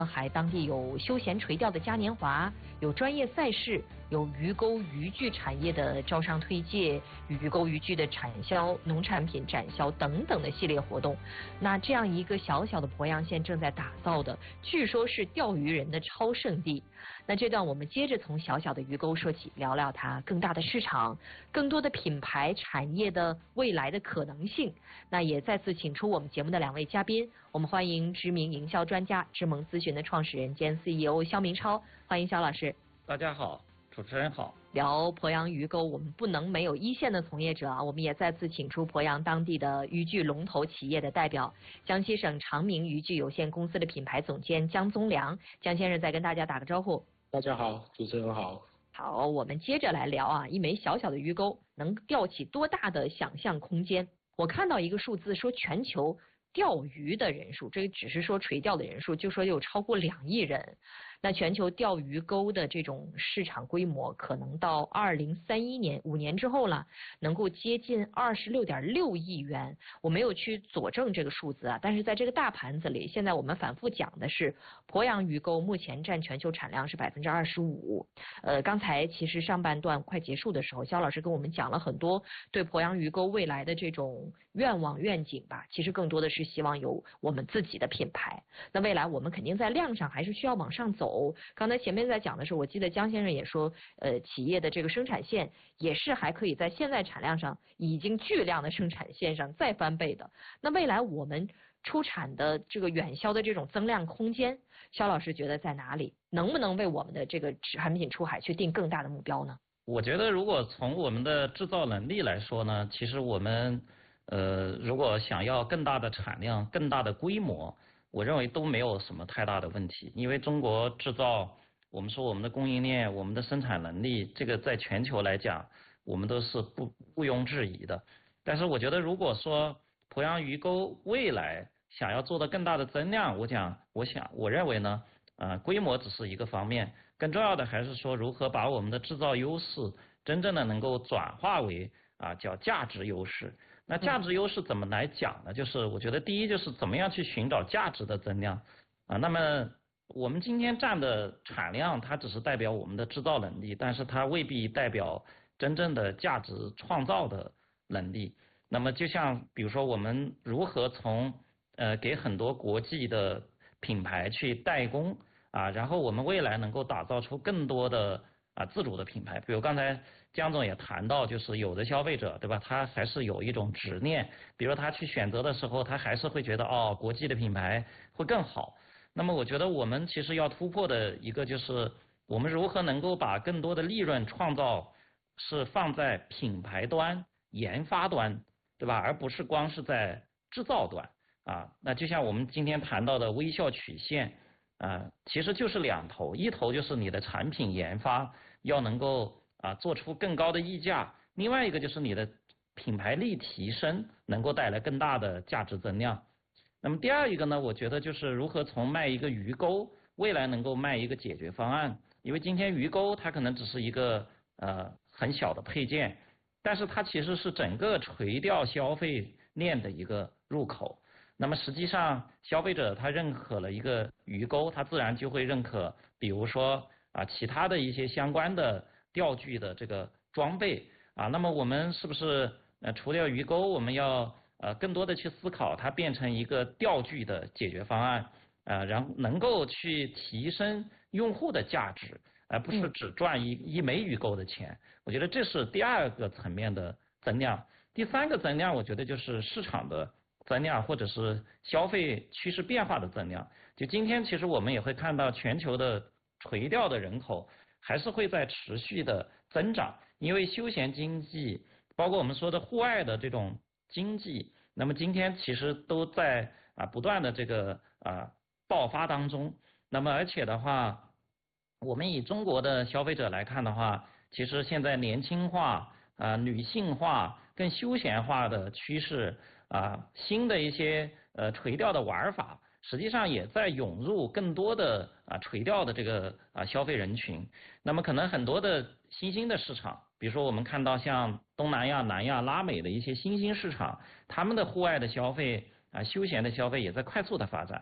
还当地有休闲垂钓的嘉年华，有专业赛事，有鱼钩渔具产业的招商推介，鱼钩渔具的产销、农产品展销等等的系列活动。那这样一个小小的鄱阳县正在打造的，据说是钓鱼人的超圣地。那这段我们接着从小小的鱼钩说起，聊聊它更大的市场、更多的品牌产业的未来的可能性。那也再次请出我们节目的2位嘉宾，我们欢迎知名营销专家知盟咨询的创始人兼 CEO 肖明超，欢迎肖老师。 大家好，主持人好。 聊鄱阳鱼钩，我们不能没有一线的从业者啊，我们也再次请出鄱阳当地的渔具龙头企业的代表，江西省长明渔具有限公司的品牌总监江宗良。江先生再跟大家打个招呼。 大家好，主持人好。 好，我们接着来聊啊，一枚小小的鱼钩能钓起多大的想象空间？我看到一个数字说全球钓鱼的人数，这个只是说垂钓的人数，就说有超过2亿人。那全球钓鱼钩的这种市场规模，可能到2031年5年之后了，能够接近26.6亿元。我没有去佐证这个数字啊，但是在这个大盘子里，现在我们反复讲的是鄱阳鱼钩目前占全球产量是25%。刚才其实上半段快结束的时候，肖老师跟我们讲了很多对鄱阳鱼钩未来的这种愿望愿景吧，其实更多的是希望有我们自己的品牌。那未来我们肯定在量上还是需要往上走。刚才前面在讲的时候，我记得江先生也说，企业的这个生产线也是还可以在现在产量上已经巨量的生产线上再翻倍的。那未来我们出产的这个远销的这种增量空间，肖老师觉得在哪里？能不能为我们的这个产品出海去定更大的目标呢？ 我觉得如果从我们的制造能力来说呢，其实我们如果想要更大的产量、更大的规模，我认为都没有什么太大的问题。因为中国制造，我们说我们的供应链、我们的生产能力，这个在全球来讲，我们都是毋庸置疑的。但是我觉得，如果说鄱阳鱼钩未来想要做到更大的增量，我认为呢，规模只是一个方面，更重要的还是说如何把我们的制造优势真正的能够转化为叫价值优势。那价值优势怎么来讲呢？就是我觉得第一就是怎么样去寻找价值的增量那么我们今天占的产量，它只是代表我们的制造能力，但是它未必代表真正的价值创造的能力。那么就像比如说我们如何从给很多国际的品牌去代工然后我们未来能够打造出更多的自主的品牌。比如刚才江总也谈到，就是有的消费者对吧，他还是有一种执念，比如他去选择的时候，他还是会觉得国际的品牌会更好。那么我觉得我们其实要突破的一个就是我们如何能够把更多的利润创造是放在品牌端、研发端，对吧？而不是光是在制造端那就像我们今天谈到的微笑曲线其实就是2头，一头就是你的产品研发要能够做出更高的溢价，另外一个就是你的品牌力提升能够带来更大的价值增量。那么第二一个呢，我觉得就是如何从卖一个鱼钩未来能够卖一个解决方案。因为今天鱼钩它可能只是一个很小的配件，但是它其实是整个垂钓消费链的一个入口。那么实际上消费者他认可了一个鱼钩，他自然就会认可比如说其他的一些相关的钓具的这个装备那么我们是不是除了鱼钩，我们要更多的去思考它变成一个钓具的解决方案然后能够去提升用户的价值，而不是只赚一枚鱼钩的钱。我觉得这是第2个层面的增量。第3个增量，我觉得就是市场的增量，或者是消费趋势变化的增量。就今天其实我们也会看到全球的垂钓的人口还是会在持续的增长，因为休闲经济包括我们说的户外的这种经济，那么今天其实都在不断的这个爆发当中。那么而且的话，我们以中国的消费者来看的话，其实现在年轻化女性化更休闲化的趋势新的一些垂钓的玩法实际上也在涌入更多的垂钓的这个消费人群。那么可能很多的新兴的市场，比如说我们看到像东南亚、南亚、拉美的一些新兴市场，他们的户外的消费休闲的消费也在快速的发展。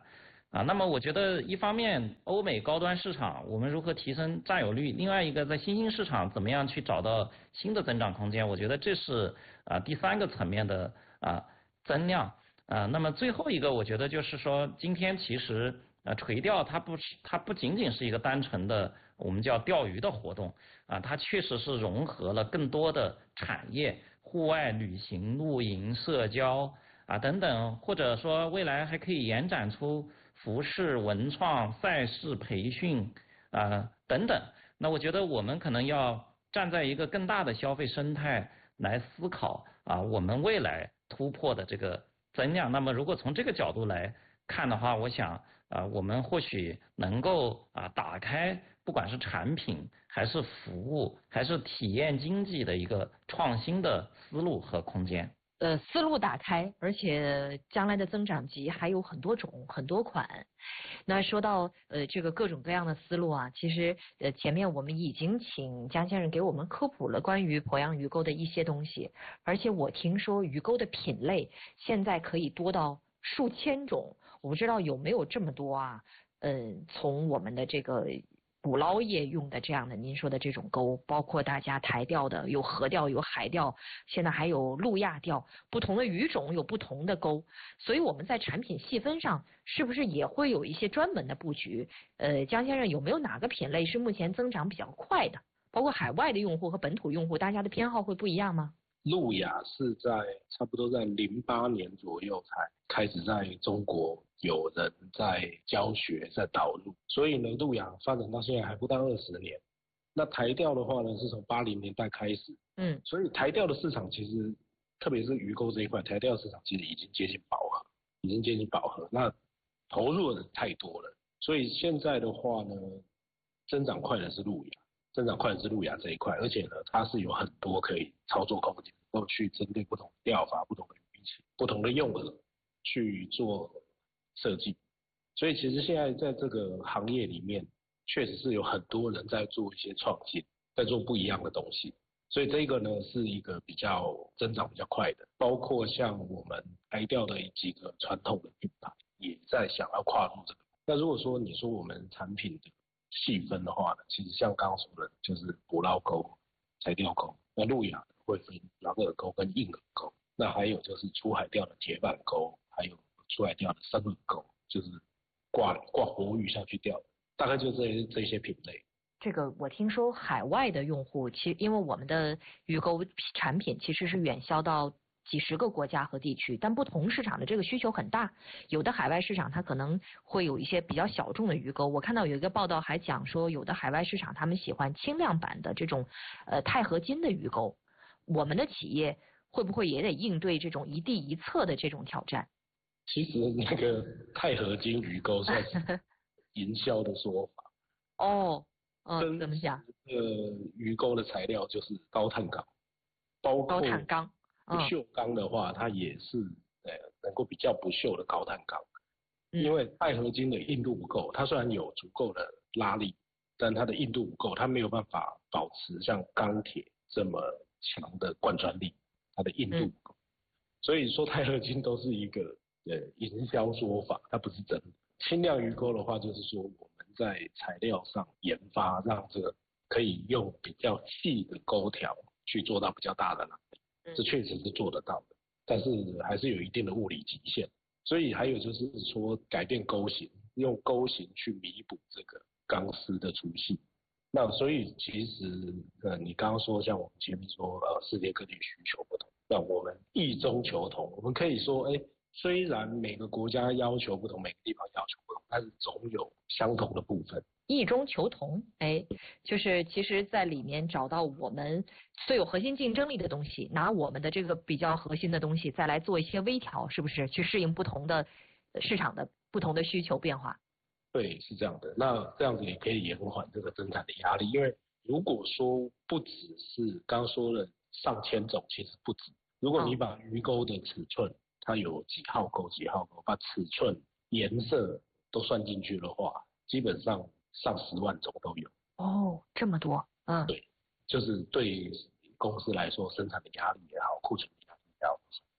那么我觉得一方面欧美高端市场我们如何提升占有率，另外一个在新兴市场怎么样去找到新的增长空间，我觉得这是第三个层面的增量。那么最后一个我觉得就是说，今天其实垂钓它不仅仅是一个单纯的我们叫钓鱼的活动它确实是融合了更多的产业，户外旅行、露营、社交等等，或者说未来还可以延展出服饰、文创、赛事、培训等等。那我觉得我们可能要站在一个更大的消费生态来思考我们未来突破的这个增量。那么如果从这个角度来看的话，我想我们或许能够打开不管是产品还是服务还是体验经济的一个创新的思路和空间。 思路打开，而且将来的增长极还有很多种很多款。那说到这个各种各样的思路其实前面我们已经请江先生给我们科普了关于鄱阳鱼钩的一些东西，而且我听说鱼钩的品类现在可以多到数千种，我不知道有没有这么多从我们的这个捕捞业用的这样的您说的这种钩，包括大家台钓的，有河钓有海钓，现在还有路亚钓，不同的鱼种有不同的钩，所以我们在产品细分上是不是也会有一些专门的布局？江先生有没有哪个品类是目前增长比较快的？包括海外的用户和本土用户，大家的偏好会不一样吗？ 路亚是在差不多在08年左右才开始在中国有人在教学在导入，所以呢路亚发展到现在还不到20年。那台钓的话呢是从80年代开始，所以台钓的市场其实特别是鱼钩这一块，台钓市场其实已经接近饱和，那投入的人太多了，所以现在的话呢增长快的是路亚这一块，而且呢，它是有很多可以操作空间，能够去针对不同的钓法、不同的鱼情、不同的用饵去做设计。所以其实现在在这个行业里面，确实是有很多人在做一些创新，在做不一样的东西。所以这个呢是一个比较增长比较快的，包括像我们台钓的几个传统的品牌也在想要跨入这个。那如果说你说我们产品的细分的话呢，其实像刚刚说的，就是捕捞钩、台钓钩，那路亚会分狼饵钩跟硬饵钩，那还有就是出海钓的铁板钩，还有出海钓的生饵钩，就是挂活鱼下去钓的，大概就这些品类。 这个我听说海外的用户，其实因为我们的鱼钩产品其实是远销到几十个国家和地区，但不同市场的这个需求很大，有的海外市场它可能会有一些比较小众的鱼钩。我看到有一个报道还讲说，有的海外市场他们喜欢轻量版的这种钛合金的鱼钩，我们的企业会不会也得应对这种一地一侧的这种挑战？ 其实那个钛合金鱼钩算是营销的说法。 怎么讲？ 鱼钩的材料就是高碳钢，包括高碳钢。 不锈钢的话，它也是能够比较不锈的高碳钢，因为钛合金的硬度不够，它虽然有足够的拉力，但它的硬度不够，它没有办法保持像钢铁这么强的贯穿力，它的硬度不够，所以说钛合金都是一个营销说法，它不是真的。轻量鱼钩的话，就是说我们在材料上研发，让这个可以用比较细的钩条去做到比较大的拉力，这确实是做得到的，但是还是有一定的物理极限。所以还有就是说改变钩型，用钩型去弥补这个钢丝的粗细。那所以其实你刚刚说像我们前面说世界各地需求不同，那我们异中求同，我们可以说虽然每个国家要求不同，每个地方要求不同，但是总有相同的部分。 异中求同，就是其实在里面找到我们最有核心竞争力的东西，拿我们的这个比较核心的东西再来做一些微调，是不是去适应不同的市场的不同的需求变化？ 对，是这样的。那这样子也可以延缓这个生产的压力，因为如果说不只是刚说了上千种，其实不止。如果你把鱼钩的尺寸，它有几号钩，把尺寸、颜色都算进去的话，基本上上10万种都有。 这么多。 对，就是对公司来说，生产的压力也好，库存的压力也好，大。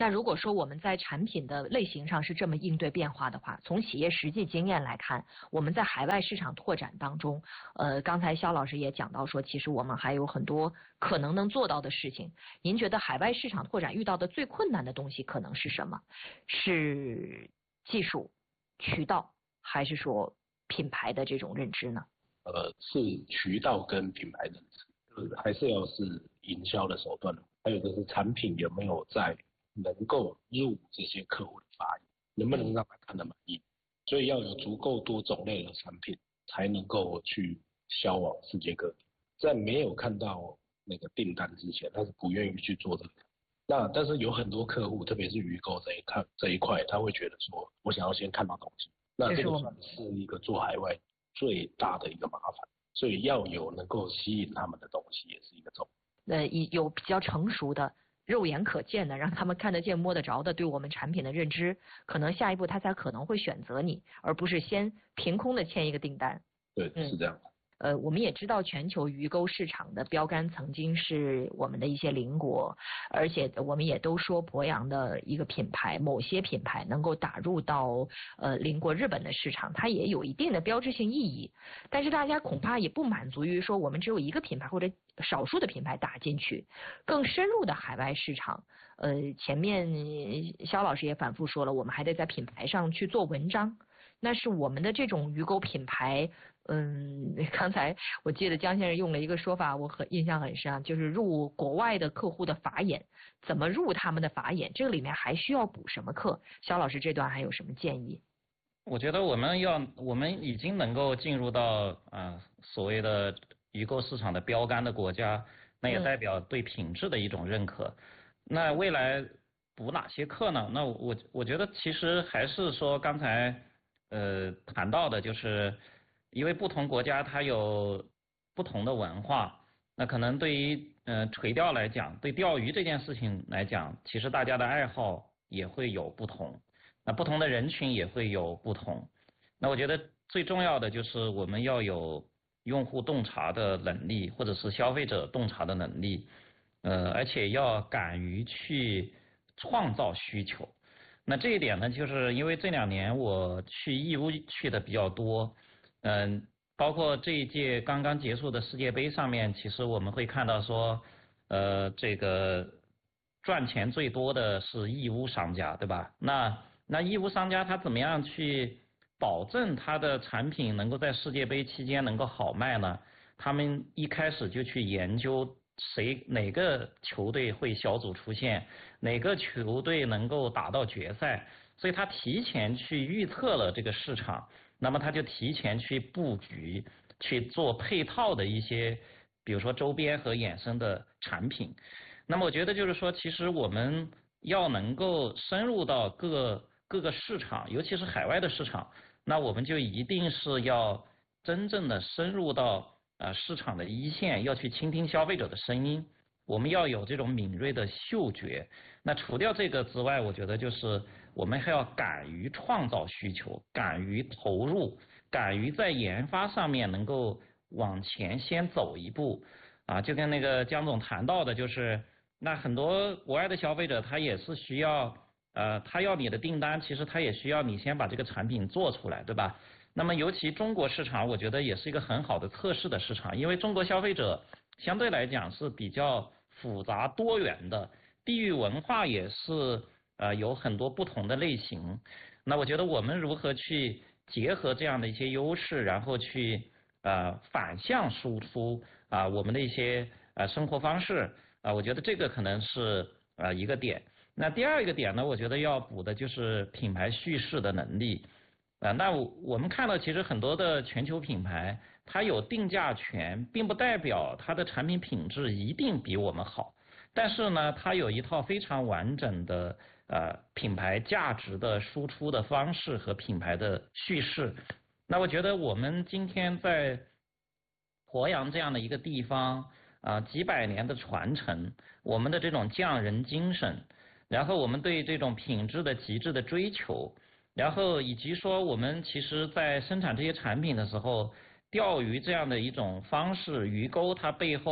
那如果说我们在产品的类型上是这么应对变化的话，从企业实际经验来看，我们在海外市场拓展当中，刚才肖老师也讲到说，其实我们还有很多可能做到的事情。您觉得海外市场拓展遇到的最困难的东西可能是什么？是技术、渠道，还是说品牌的这种认知呢？ 是渠道跟品牌认知，还是要是营销的手段，还有就是产品有没有在能够入这些客户的法眼，能不能让他看得满意，所以要有足够多种类的产品才能够去销往世界各地。在没有看到那个订单之前，他是不愿意去做这个。那但是有很多客户，特别是预购这一块，他会觉得说，我想要先看到东西。那这个算是一个做海外最大的一个麻烦，所以要有能够吸引他们的东西，也是一个重点。 有比较成熟的、肉眼可见的，让他们看得见、摸得着的对我们产品的认知，可能下一步他才可能会选择你，而不是先凭空的签一个订单。 对，是这样的。 我们也知道全球鱼钩市场的标杆曾经是我们的一些邻国，而且我们也都说博洋的一个品牌，某些品牌能够打入到邻国日本的市场，它也有一定的标志性意义。但是大家恐怕也不满足于说我们只有一个品牌或者少数的品牌打进去，更深入的海外市场。前面肖老师也反复说了，我们还得在品牌上去做文章。那是我们的这种鱼钩品牌，刚才我记得江先生用了一个说法，我印象很深啊，就是入国外的客户的法眼，怎么入他们的法眼，这个里面还需要补什么课？肖老师这段还有什么建议？ 我觉得我们已经能够进入到所谓的鱼钩市场的标杆的国家，那也代表对品质的一种认可。那未来补哪些课呢？那我觉得其实还是说刚才谈到的，就是因为不同国家它有不同的文化，那可能对于垂钓来讲，对钓鱼这件事情来讲，其实大家的爱好也会有不同，那不同的人群也会有不同。那我觉得最重要的就是我们要有用户洞察的能力，或者是消费者洞察的能力，而且要敢于去创造需求。那这一点呢，就是因为这2年我去义乌去的比较多，包括这一届刚刚结束的世界杯上面，其实我们会看到说，这个赚钱最多的是义乌商家，对吧？那义乌商家他怎么样去保证他的产品能够在世界杯期间能够好卖呢？他们一开始就去研究哪个球队会小组出线，哪个球队能够打到决赛，所以他提前去预测了这个市场，那么他就提前去布局，去做配套的一些，比如说周边和衍生的产品。那么我觉得就是说，其实我们要能够深入到各个市场，尤其是海外的市场，那我们就一定是要真正的深入到市场的一线，要去倾听消费者的声音，我们要有这种敏锐的嗅觉。那除掉这个之外，我觉得就是我们还要敢于创造需求，敢于投入，敢于在研发上面能够往前先走一步就跟那个江总谈到的，就是那很多国外的消费者他也是需要他要你的订单，其实他也需要你先把这个产品做出来，对吧？那么尤其中国市场，我觉得也是一个很好的测试的市场，因为中国消费者相对来讲是比较复杂多元的，地域文化也是有很多不同的类型。那我觉得我们如何去结合这样的一些优势，然后去反向输出我们的一些生活方式我觉得这个可能是一个点。那第二个点呢，我觉得要补的就是品牌叙事的能力。那我们看到其实很多的全球品牌，它有定价权，并不代表它的产品品质一定比我们好，但是呢，它有一套非常完整的品牌价值的输出的方式和品牌的叙事。那我觉得我们今天在鄱阳这样的一个地方几百年的传承，我们的这种匠人精神，然后我们对这种品质的极致的追求，然后以及说我们其实在生产这些产品的时候，钓鱼这样的一种方式，鱼钩它背后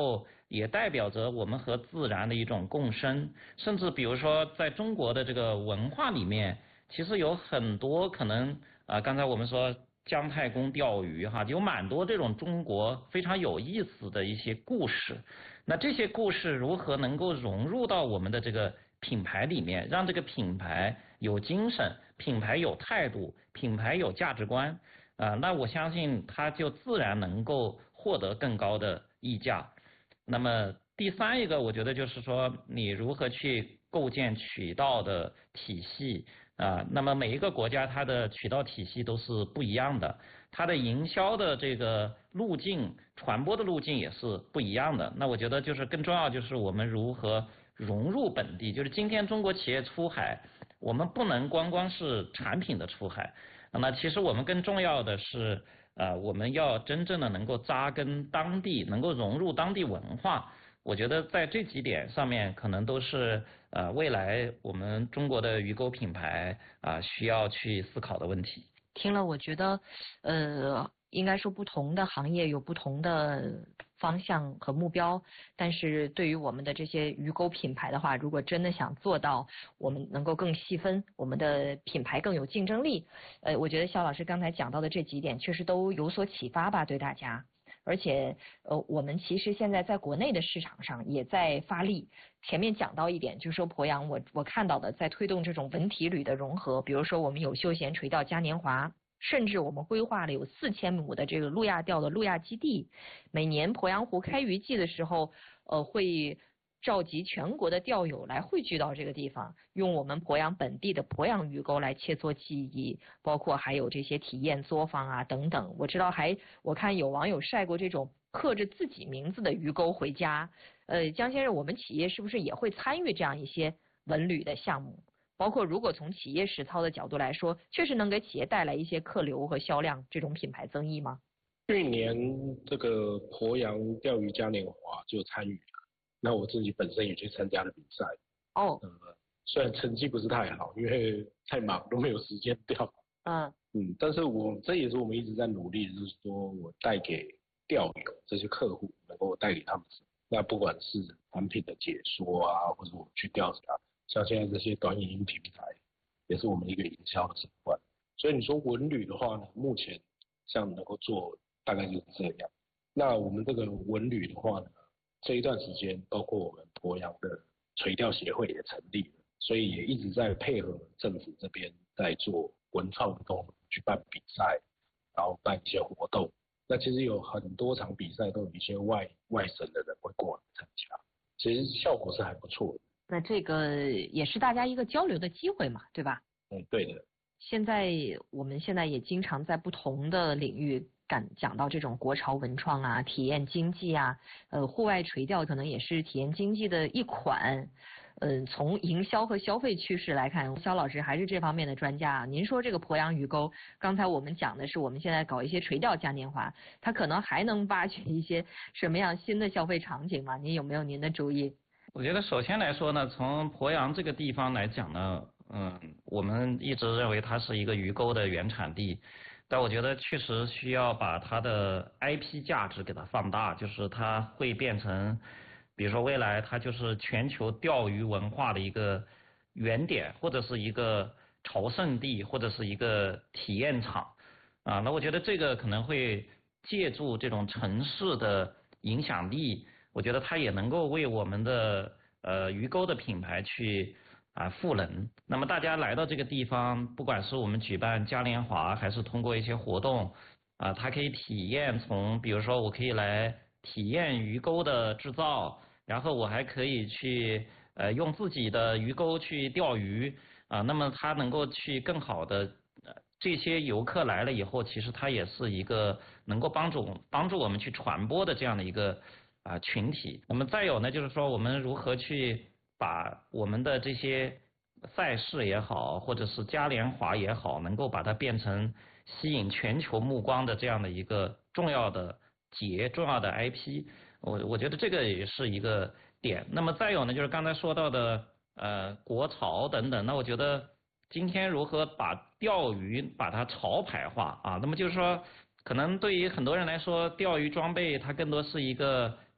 也代表着我们和自然的一种共生，甚至比如说在中国的这个文化里面，其实有很多可能刚才我们说姜太公钓鱼哈，有蛮多这种中国非常有意思的一些故事。那这些故事如何能够融入到我们的这个品牌里面，让这个品牌有精神，品牌有态度，品牌有价值观那我相信它就自然能够获得更高的溢价。那么第三一个，我觉得就是说你如何去构建渠道的体系那么每一个国家它的渠道体系都是不一样的，它的营销的这个路径、传播的路径也是不一样的。那我觉得就是更重要就是我们如何融入本地，就是今天中国企业出海，我们不能光是产品的出海，那其实我们更重要的是我们要真正的能够扎根当地，能够融入当地文化。我觉得在这几点上面可能都是未来我们中国的鱼钩品牌需要去思考的问题。 听了我觉得应该说不同的行业有不同的方向和目标，但是对于我们的这些鱼钩品牌的话，如果真的想做到我们能够更细分，我们的品牌更有竞争力，我觉得肖老师刚才讲到的这几点确实都有所启发吧，对大家。而且我们其实现在在国内的市场上也在发力。前面讲到一点，就是说鄱阳我看到的在推动这种文体旅的融合，比如说我们有休闲垂钓嘉年华，甚至我们规划了有4000亩的这个路亚钓的路亚基地，每年鄱阳湖开渔季的时候会召集全国的钓友来汇聚到这个地方，用我们鄱阳本地的鄱阳鱼钩来切磋技艺，包括还有这些体验作坊等等。我知道我看有网友晒过这种刻着自己名字的鱼钩回家。江先生，我们企业是不是也会参与这样一些文旅的项目？包括如果从企业实操的角度来说，确实能给企业带来一些客流和销量这种品牌增益吗？ 去年这个鄱阳钓鱼嘉年华就参与了，那我自己本身也去参加了比赛。虽然成绩不是太好，因为太忙都没有时间钓。但是这也是我们一直在努力的，就是说我带给钓友这些客户，能够带给他们什么？那不管是产品的解说或者我们去调查，像现在这些短影音平台，也是我们一个营销的手段。所以你说文旅的话呢，目前像能够做大概就是这样。那我们这个文旅的话呢，这一段时间，包括我们鄱阳的垂钓协会也成立了，所以也一直在配合政府这边在做文创的动作，去办比赛，然后办一些活动。那其实有很多场比赛都有一些外省的人会过来参加，其实效果是还不错的。 那这个也是大家一个交流的机会嘛，对吧？ 对的。 我们现在也经常在不同的领域讲到这种国潮文创体验经济户外垂钓可能也是体验经济的一款。从营销和消费趋势来看，肖老师还是这方面的专家您说这个鄱阳鱼钩，刚才我们讲的是我们现在搞一些垂钓嘉年华，它可能还能挖掘一些什么样新的消费场景吗？您有没有您的主意？ 我觉得首先来说呢，从鄱阳这个地方来讲呢，我们一直认为它是一个鱼钩的原产地，但我觉得确实需要把它的 IP 价值给它放大，就是它会变成，比如说未来它就是全球钓鱼文化的一个原点，或者是一个朝圣地，或者是一个体验场那我觉得这个可能会借助这种城市的影响力，我觉得它也能够为我们的鱼钩的品牌去赋能。那么大家来到这个地方，不管是我们举办嘉年华，还是通过一些活动它可以体验比如说我可以来体验鱼钩的制造，然后我还可以去用自己的鱼钩去钓鱼那么它能够去更好的这些游客来了以后，其实它也是一个能够帮助我们去传播的这样的一个群体。那么再有呢，就是说我们如何去把我们的这些赛事也好，或者是嘉年华也好，能够把它变成吸引全球目光的这样的一个重要的重要的 IP。我觉得这个也是一个点。那么再有呢，就是刚才说到的国潮等等，那我觉得今天如何把钓鱼把它潮牌化那么就是说可能对于很多人来说，钓鱼装备它更多是一个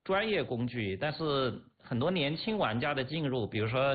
专业工具，但是很多年轻玩家的进入，比如说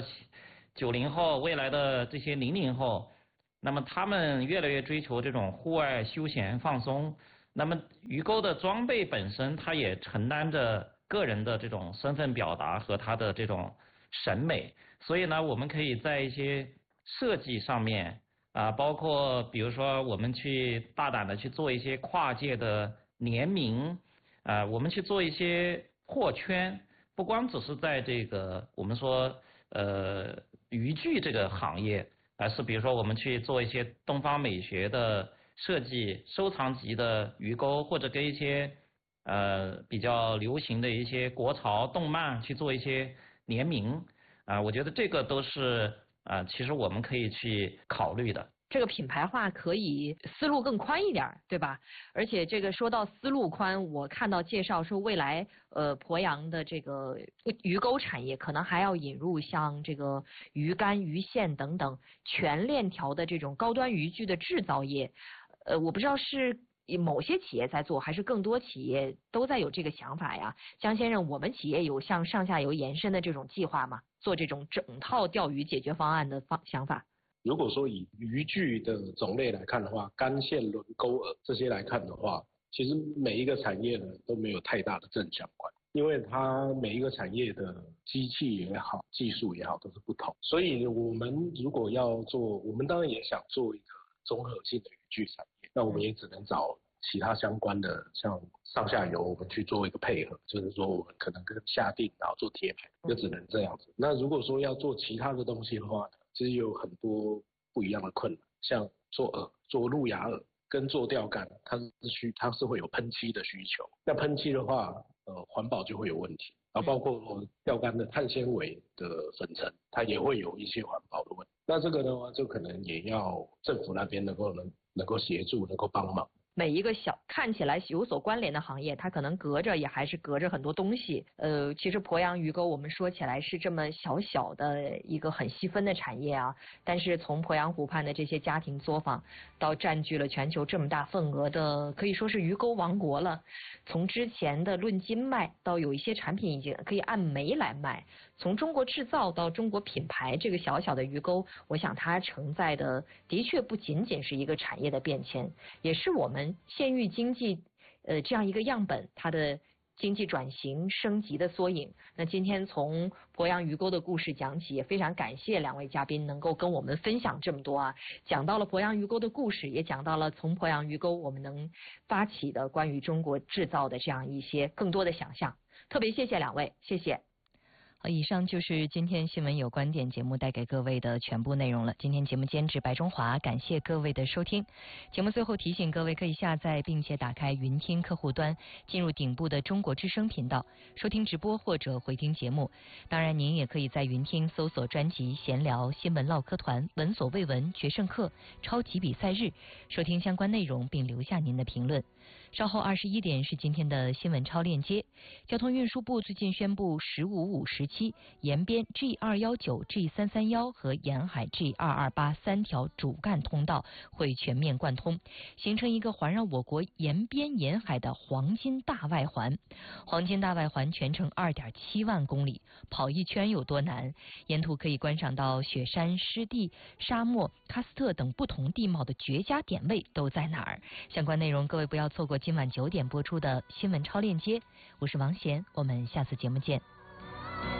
90后，未来的这些00后，那么他们越来越追求这种户外休闲放松。那么鱼钩的装备本身，它也承担着个人的这种身份表达和它的这种审美，所以呢，我们可以在一些设计上面包括比如说我们去大胆的去做一些跨界的联名，我们去做一些破圈，不光只是在这个我们说渔具这个行业，而是比如说我们去做一些东方美学的设计，收藏级的鱼钩，或者跟一些比较流行的一些国潮动漫去做一些联名，我觉得这个都是其实我们可以去考虑的。 这个品牌化可以思路更宽一点，对吧？而且这个说到思路宽，我看到介绍说未来鄱阳的这个鱼钩产业可能还要引入像这个鱼竿、鱼线等等全链条的这种高端渔具的制造业。我不知道是某些企业在做，还是更多企业都在有这个想法呀？江先生，我们企业有向上下游延伸的这种计划吗？做这种整套钓鱼解决方案的想法？ 如果说以渔具的种类来看的话，竿线、轮钩、饵这些来看的话，其实每一个产业呢都没有太大的正相关，因为它每一个产业的机器也好、技术也好都是不同，所以我们如果要做，我们当然也想做一个综合性的渔具产业，那我们也只能找其他相关的，像上下游我们去做一个配合，就是说我们可能跟下定然后做贴牌，就只能这样子。那如果说要做其他的东西的话，其实有很多不一样的困难，像做饵、做路亚饵跟做钓竿，它是会有喷漆的需求。那喷漆的话，环保就会有问题，然后包括钓竿的碳纤维的粉尘，它也会有一些环保的问题。那这个的话，就可能也要政府那边能够协助，能够帮忙。 每一个看起来有所关联的行业，它可能也还是隔着很多东西。其实鄱阳鱼钩我们说起来是这么小的一个很细分的产业啊，但是从鄱阳湖畔的这些家庭作坊到占据了全球这么大份额的，可以说是鱼钩王国了。从之前的论斤卖到有一些产品已经可以按枚来卖，从中国制造到中国品牌，这个小小的鱼钩，我想它承载的确不仅仅是一个产业的变迁，也是我们县域经济这样一个样本，它的经济转型升级的缩影。那今天从鄱阳鱼钩的故事讲起，也非常感谢两位嘉宾能够跟我们分享这么多啊，讲到了鄱阳鱼钩的故事，也讲到了从鄱阳鱼钩我们能发起的关于中国制造的这样一些更多的想象。特别谢谢两位，谢谢。好，以上就是今天新闻有观点节目带给各位的全部内容了。今天节目监制白中华，感谢各位的收听。节目最后提醒各位，可以下载并且打开云听客户端，进入顶部的中国之声频道，收听直播或者回听节目。当然，您也可以在云听搜索专辑闲聊、新闻唠嗑团、闻所未闻、决胜课、超级比赛日，收听相关内容并留下您的评论。稍后21点是今天的新闻超链接。交通运输部最近宣布15-5-17延边 G219、G331 和沿海 G228 3条主干通道会全面贯通，形成一个环绕我国沿边沿海的黄金大外环。黄金大外环全程2.7万公里，跑一圈有多难？沿途可以观赏到雪山、湿地、沙漠、喀斯特等不同地貌的绝佳点位都在哪儿？相关内容各位不要错过今晚9点播出的新闻超链接。我是王贤，我们下次节目见。